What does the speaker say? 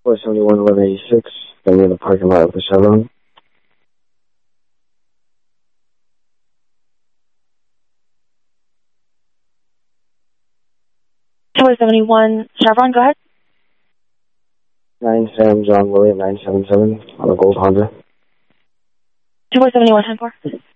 471 1186. I'm in the parking lot of the Chevron. Tower 71 Chevron, go ahead. 9 Sam John William 977 on a gold Honda. Tower 71 10-4.